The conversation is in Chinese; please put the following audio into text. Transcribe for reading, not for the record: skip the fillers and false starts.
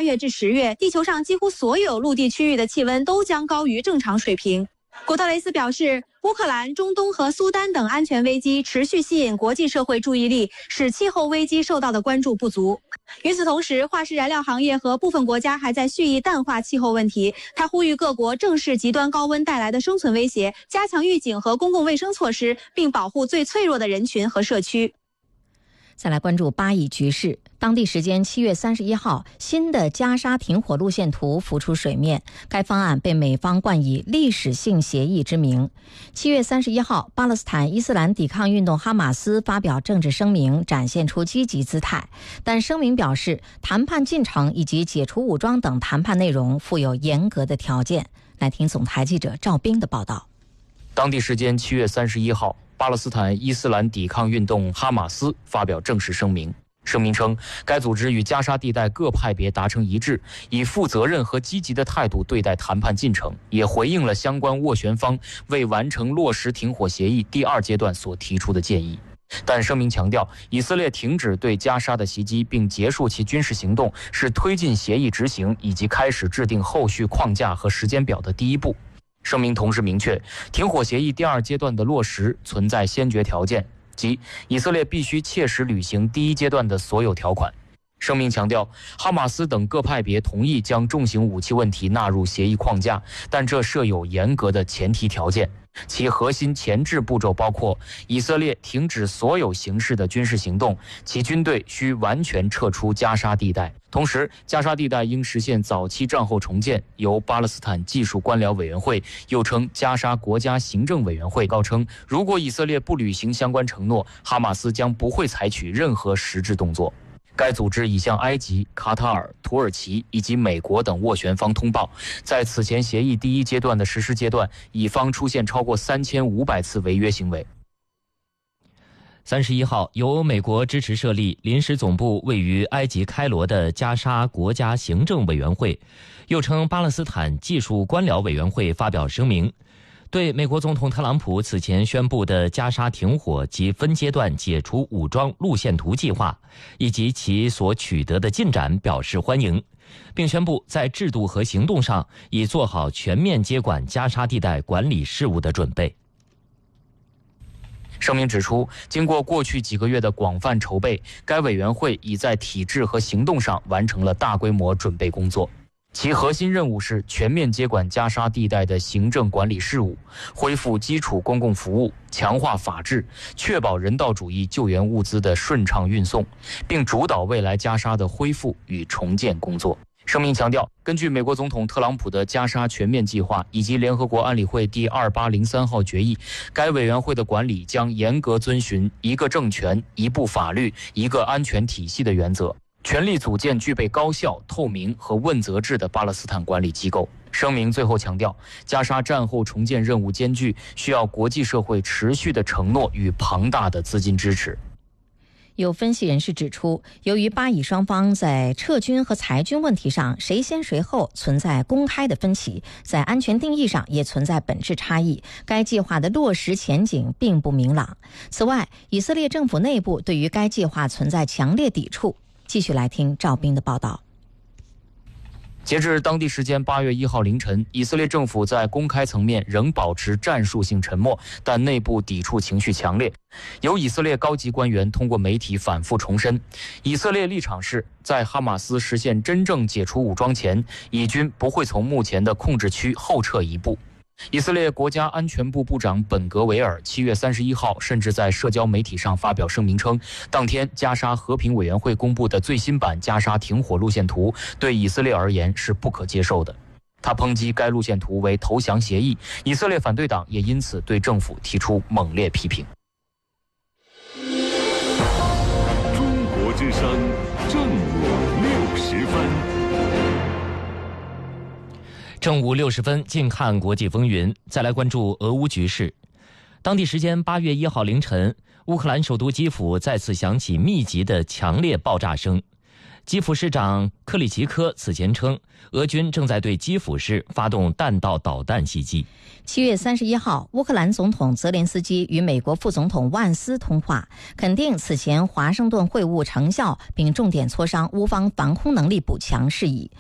月至10月，地球上几乎所有陆地区域的气温都将高于正常水平。古特雷斯表示，乌克兰、中东和苏丹等安全危机持续吸引国际社会注意力，使气候危机受到的关注不足。与此同时，化石燃料行业和部分国家还在蓄意淡化气候问题。他呼吁各国正视极端高温带来的生存威胁，加强预警和公共卫生措施，并保护最脆弱的人群和社区。 再来关注巴以局势。当地时间7月31号，新的加沙停火路线图浮出水面，该方案被美方冠以历史性协议之名。7月31号，巴勒斯坦伊斯兰抵抗运动哈马斯发表政治声明，展现出积极姿态，但声明表示，谈判进程以及解除武装等谈判内容附有严格的条件。来听总台记者赵冰的报道。 当地时间7月31号，巴勒斯坦伊斯兰抵抗运动哈马斯发表正式声明。声明称，该组织与加沙地带各派别达成一致，以负责任和积极的态度对待谈判进程，也回应了相关斡旋方为完成落实停火协议第2阶段所提出的建议。但声明强调，以色列停止对加沙的袭击并结束其军事行动，是推进协议执行以及开始制定后续框架和时间表的第一步。声明同时明确，停火协议第2阶段的落实存在先决条件，即以色列必须切实履行第1阶段的所有条款。声明强调，哈马斯等各派别同意将重型武器问题纳入协议框架，但这设有严格的前提条件。其核心前置步骤包括：以色列停止所有形式的军事行动，其军队需完全撤出加沙地带。同时，加沙地带应实现早期战后重建。由巴勒斯坦技术官僚委员会，又称加沙国家行政委员会告称，如果以色列不履行相关承诺，哈马斯将不会采取任何实质动作。该组织已向埃及、卡塔尔、土耳其以及美国等斡旋方通报，在此前协议第1阶段的实施阶段，乙方出现超过3500次违约行为。 31号，由美国支持设立、临时总部位于埃及开罗的加沙国家行政委员会，又称巴勒斯坦技术官僚委员会发表声明，对美国总统特朗普此前宣布的加沙停火及分阶段解除武装路线图计划，以及其所取得的进展表示欢迎，并宣布在制度和行动上已做好全面接管加沙地带管理事务的准备。 声明指出，经过过去几个月的广泛筹备，该委员会已在体制和行动上完成了大规模准备工作。其核心任务是全面接管加沙地带的行政管理事务，恢复基础公共服务，强化法治，确保人道主义救援物资的顺畅运送，并主导未来加沙的恢复与重建工作。声明强调，根据美国总统特朗普的加沙全面计划以及联合国安理会第2803号决议，该委员会的管理将严格遵循一个政权、一部法律、一个安全体系的原则，全力组建具备高效、透明和问责制的巴勒斯坦管理机构。声明最后强调，加沙战后重建任务艰巨，需要国际社会持续的承诺与庞大的资金支持。 有分析人士指出，由于巴以双方在撤军和裁军问题上谁先谁后存在公开的分歧，在安全定义上也存在本质差异，该计划的落实前景并不明朗。此外，以色列政府内部对于该计划存在强烈抵触。继续来听赵斌的报道。 截至当地时间8月1号凌晨，以色列政府在公开层面仍保持战术性沉默，但内部抵触情绪强烈。有以色列高级官员通过媒体反复重申，以色列立场是在哈马斯实现真正解除武装前，以军不会从目前的控制区后撤一步。以色列国家安全部部长本格维尔7月31号甚至在社交媒体上发表声明称，当天加沙和平委员会公布的最新版加沙停火路线图对以色列而言是不可接受的。他抨击该路线图为投降协议，以色列反对党也因此对政府提出猛烈批评。 中国之声正午60分。 正午60分，近看国际风云。再来关注俄乌局势。当地时间8月1号凌晨，乌克兰首都基辅再次响起密集的强烈爆炸声。基辅市长克里奇科此前称，俄军正在对基辅市发动弹道导弹袭击。 7月31号，乌克兰总统泽连斯基与美国副总统万斯通话，肯定此前华盛顿会晤成效，并重点磋商乌方防空能力补强事宜。